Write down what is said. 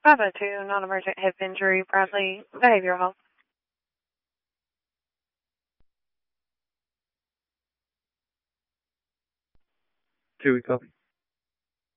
502, non-emergent hip injury, Bradley, behavioral health. 2 week copy.